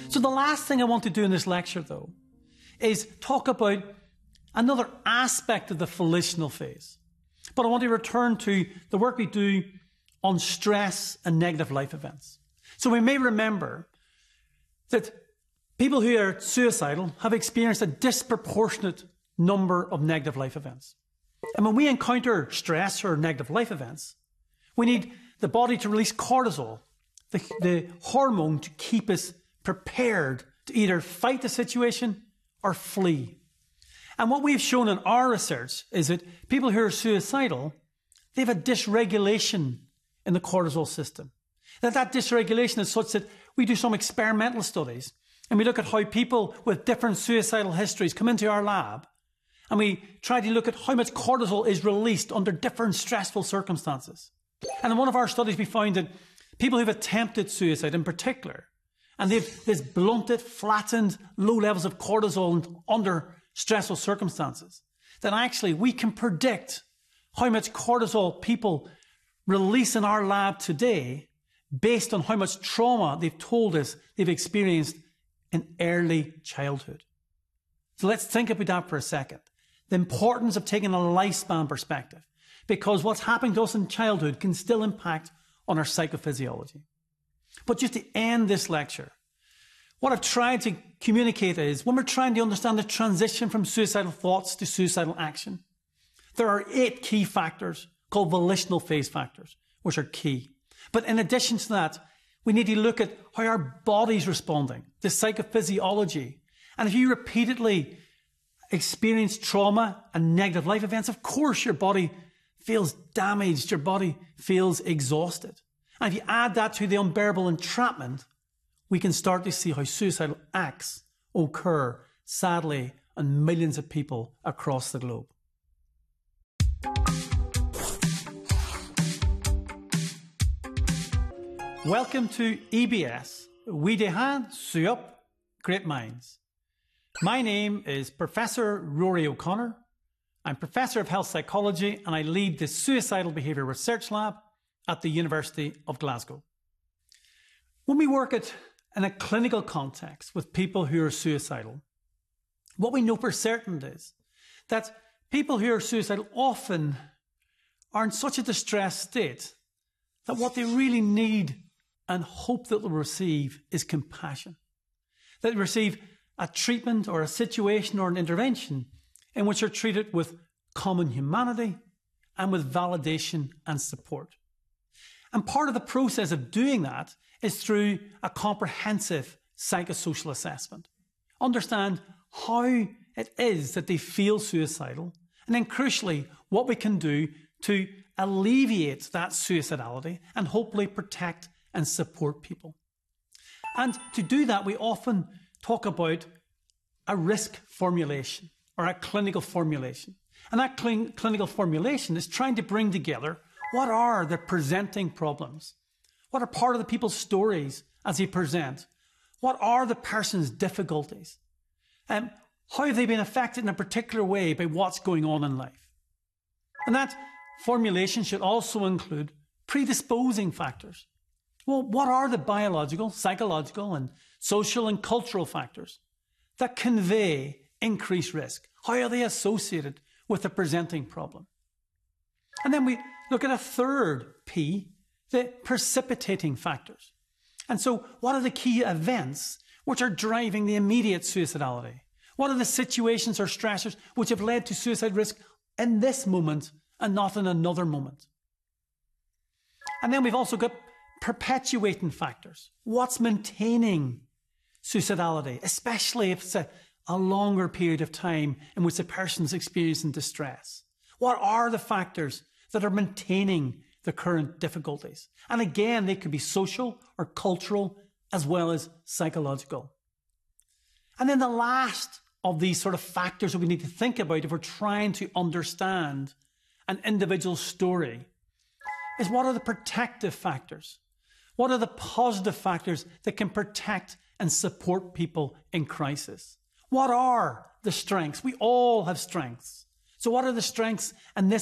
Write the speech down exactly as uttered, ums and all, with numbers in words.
So the last thing I want to do in this lecture, though, is talk about another aspect of the volitional phase. But I want to return to the work we do on stress and negative life events. So we may remember that people who are suicidal have experienced a disproportionate number of negative life events. And when we encounter stress or negative life events, we need the body to release cortisol, the, the hormone to keep us prepared to either fight the situation or flee. And what we've shown in our research is that people who are suicidal, they have a dysregulation in the cortisol system. That that dysregulation is such that we do some experimental studies and we look at how people with different suicidal histories come into our lab and we try to look at how much cortisol is released under different stressful circumstances. And in one of our studies, we found that people who've attempted suicide in particular, and they've this blunted, flattened, low levels of cortisol under stressful circumstances, that actually we can predict how much cortisol people release in our lab today based on how much trauma they've told us they've experienced in early childhood. So let's think about that for a second. The importance of taking a lifespan perspective, because what's happening to us in childhood can still impact on our psychophysiology. But just to end this lecture, what I've tried to communicate is when we're trying to understand the transition from suicidal thoughts to suicidal action, there are eight key factors called volitional phase factors, which are key. But in addition to that, we need to look at how our body's responding, the psychophysiology. And if you repeatedly experience trauma and negative life events, of course your body feels damaged, your body feels exhausted. And if you add that to the unbearable entrapment, we can start to see how suicidal acts occur, sadly, on millions of people across the globe. Welcome to E B S, We Dehan Suop Great Minds. My name is Professor Rory O'Connor. I'm Professor of Health Psychology and I lead the Suicidal Behaviour Research Lab at the University of Glasgow. When we work at, in a clinical context with people who are suicidal, what we know for certain is that people who are suicidal often are in such a distressed state that what they really need and hope that they'll receive is compassion. That they receive a treatment or a situation or an intervention in which they're treated with common humanity and with validation and support. And part of the process of doing that is through a comprehensive psychosocial assessment. Understand how it is that they feel suicidal, and then crucially, what we can do to alleviate that suicidality and hopefully protect and support people. And to do that, we often talk about a risk formulation or a clinical formulation. And that cl- clinical formulation is trying to bring together what are the presenting problems? What are part of the people's stories as they present? What are the person's difficulties? And how have they been affected in a particular way by what's going on in life? And that formulation should also include predisposing factors. Well, what are the biological, psychological, and social and cultural factors that convey increased risk? How are they associated with the presenting problem? And then we look at a third P, the precipitating factors. And so what are the key events which are driving the immediate suicidality? What are the situations or stressors which have led to suicide risk in this moment and not in another moment? And then we've also got perpetuating factors. What's maintaining suicidality, especially if it's a, a longer period of time in which the person's experiencing distress? What are the factors that are maintaining the current difficulties? And again, they could be social or cultural as well as psychological. And then the last of these sort of factors that we need to think about if we're trying to understand an individual's story is what are the protective factors? What are the positive factors that can protect and support people in crisis? What are the strengths? We all have strengths. So what are the strengths in this